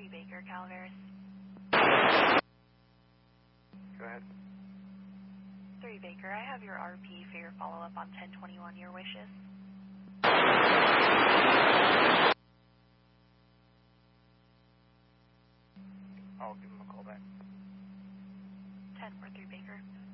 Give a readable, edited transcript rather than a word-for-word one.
3 Baker, Calaveras. Go ahead. 3 Baker, I have your RP for your follow-up on 1021, your wishes. I'll give him a call back. 10-4, 3 Baker.